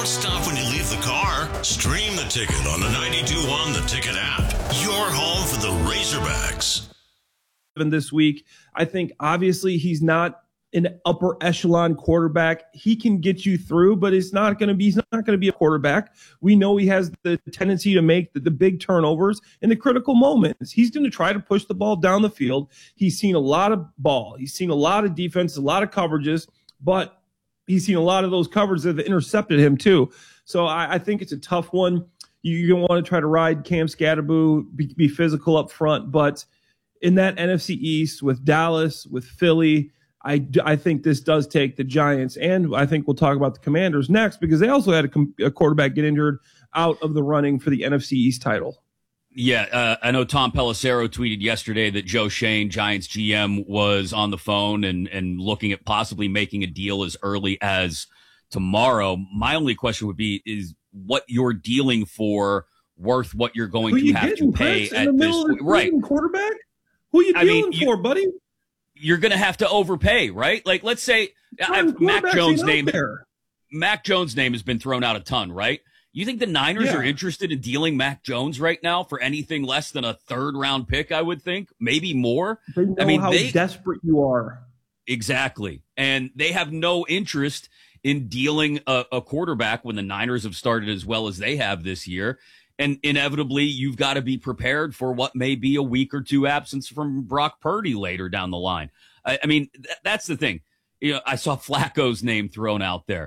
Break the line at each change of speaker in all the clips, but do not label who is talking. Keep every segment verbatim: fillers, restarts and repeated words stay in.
Don't stop when you leave the car. Stream the ticket on the ninety-two point one The Ticket app. Your home for the Razorbacks.
This week, I think obviously he's not an upper echelon quarterback. He can get you through, but it's not going to be, he's not going to be a quarterback. We know he has the tendency to make the, the big turnovers in the critical moments. He's going to try to push the ball down the field. He's seen a lot of ball. He's seen a lot of defense, a lot of coverages, but he's seen a lot of those covers that have intercepted him too. So I, I think it's a tough one. You, you don't want to try to ride Cam Scatterboo, be, be physical up front, but in that N F C East with Dallas, with Philly, I, I think this does take the Giants, and I think we'll talk about the Commanders next because they also had a, a quarterback get injured out of the running for the N F C East title.
Yeah, uh, I know Tom Pelissero tweeted yesterday that Joe Schoen, Giants G M, was on the phone and, and looking at possibly making a deal as early as tomorrow. My only question would be, is what you're dealing for worth what you're going
Who
to
you
have
getting,
to pay
Chris,
at
in the
this
middle
point? Right.
Quarterback? Who are you
I
dealing
mean, you,
for, buddy?
You're going to have to overpay, right? Like, let's say I've, Mac Jones' name.
There.
Mac Jones' name has been thrown out a ton, right? You think the Niners
yeah.
are interested in dealing Mac Jones right now for anything less than a third round pick? I would think maybe more.
They know
I mean,
how
they,
desperate you are.
Exactly, and they have no interest in dealing a, a quarterback when the Niners have started as well as they have this year. And inevitably, you've got to be prepared for what may be a week or two absence from Brock Purdy later down the line. I, I mean, th- that's the thing. You know, I saw Flacco's name thrown out there.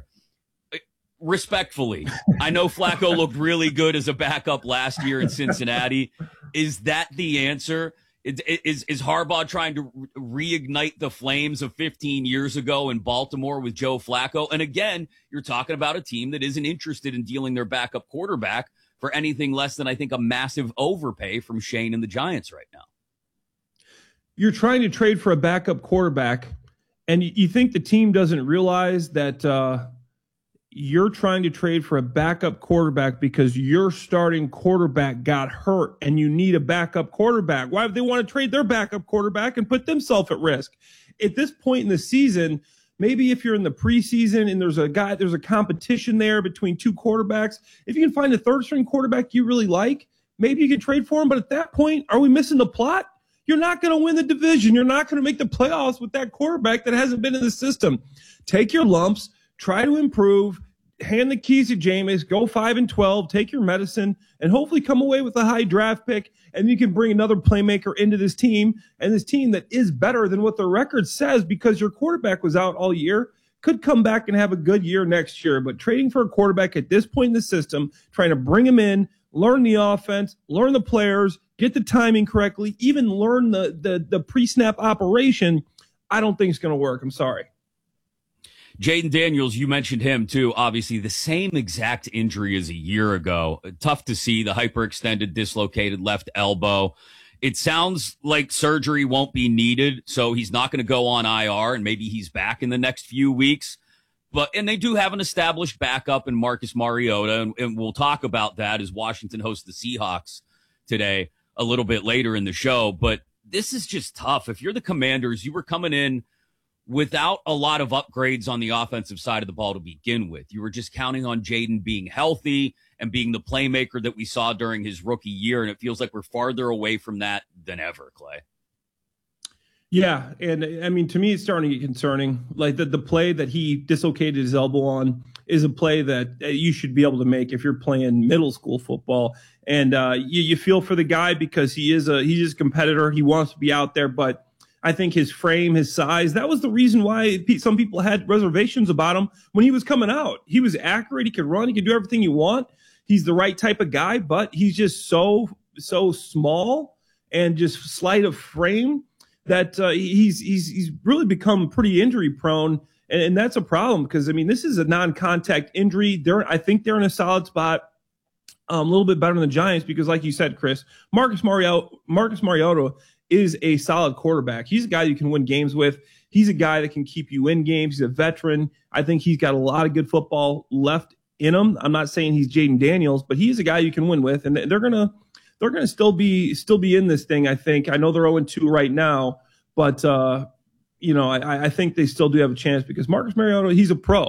Respectfully, I know Flacco looked really good as a backup last year in Cincinnati. Is that the answer? Is, is Harbaugh trying to reignite the flames of fifteen years ago in Baltimore with Joe Flacco? And again, you're talking about a team that isn't interested in dealing their backup quarterback for anything less than, I think, a massive overpay from Shane and the Giants right now.
You're trying to trade for a backup quarterback, and you think the team doesn't realize that uh, you're trying to trade for a backup quarterback because your starting quarterback got hurt and you need a backup quarterback. Why would they want to trade their backup quarterback and put themselves at risk? At this point in the season, maybe if you're in the preseason and there's a guy, there's a competition there between two quarterbacks, if you can find a third string quarterback you really like, maybe you can trade for him. But at that point, are we missing the plot? You're not going to win the division. You're not going to make the playoffs with that quarterback that hasn't been in the system. Take your lumps, try to improve, hand the keys to Jameis, go five and twelve, take your medicine, and hopefully come away with a high draft pick. And you can bring another playmaker into this team, and this team that is better than what the record says because your quarterback was out all year could come back and have a good year next year. But trading for a quarterback at this point in the system, trying to bring him in, learn the offense, learn the players, get the timing correctly, even learn the the, the pre-snap operation, I don't think it's going to work. I'm sorry.
Jayden Daniels, you mentioned him too. Obviously, the same exact injury as a year ago. Tough to see, the hyperextended, dislocated left elbow. It sounds like surgery won't be needed, so he's not going to go on I R, and maybe he's back in the next few weeks. But and they do have an established backup in Marcus Mariota, and, and we'll talk about that as Washington hosts the Seahawks today a little bit later in the show. But this is just tough. If you're the Commanders, you were coming in without a lot of upgrades on the offensive side of the ball to begin with. You were just counting on Jayden being healthy and being the playmaker that we saw during his rookie year, and it feels like we're farther away from that than ever, Clay.
Yeah, and I mean, to me, it's starting to get concerning. Like the, the play that he dislocated his elbow on is a play that you should be able to make if you're playing middle school football. And uh, you, you feel for the guy because he is a he's a competitor. He wants to be out there, but I think his frame, his size, that was the reason why some people had reservations about him when he was coming out. He was accurate. He could run. He could do everything you want. He's the right type of guy, but he's just so, so small and just slight of frame that uh, he's, he's, he's really become pretty injury prone. And, and that's a problem because, I mean, this is a non-contact injury. They're, I think they're in a solid spot. Um, a little bit better than the Giants because, like you said, Chris, Marcus Mariota, Marcus Mariota is a solid quarterback. He's a guy you can win games with. He's a guy that can keep you in games. He's a veteran. I think he's got a lot of good football left in him. I'm not saying he's Jayden Daniels, but he's a guy you can win with, and they're gonna they're gonna still be still be in this thing. I think. I know they're oh and two right now, but uh, you know I, I think they still do have a chance because Marcus Mariota, he's a pro.